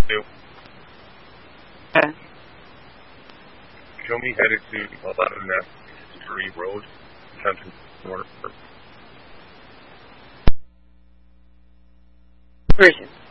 do. Okay. Show me headed to 11 Street Road, Fenton North. Bridget.